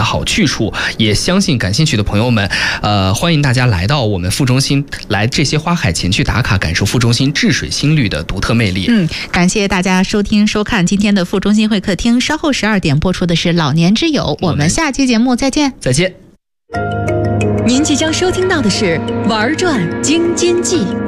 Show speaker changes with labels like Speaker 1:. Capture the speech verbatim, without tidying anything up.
Speaker 1: 好去处，也相信感兴趣的朋友们，呃，欢迎大家来到我们副中心，来这些花海前去打卡，感受副中心治水新绿的独特魅力。
Speaker 2: 嗯，感谢大家收听收看今天的副中心会客厅，稍后十二点播出的是老年之友，我们下期节目再见。
Speaker 1: 再见。
Speaker 3: 您即将收听到的是玩转京津冀。